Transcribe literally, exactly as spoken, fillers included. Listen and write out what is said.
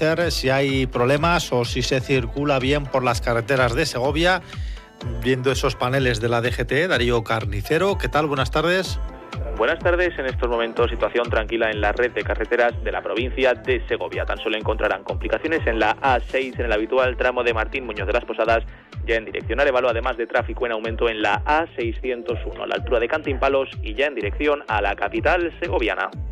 conocer si hay problemas o si se circula bien por las carreteras de Segovia, viendo esos paneles de la D G T. Darío Carnicero, ¿qué tal? Buenas tardes. Buenas tardes. En estos momentos situación tranquila en la red de carreteras de la provincia de Segovia. Tan solo encontrarán complicaciones en la A seis, en el habitual tramo de Martín Muñoz de las Posadas, ya en dirección a Arévalo, además de tráfico en aumento en la A seiscientos uno, a la altura de Cantimpalos y ya en dirección a la capital segoviana.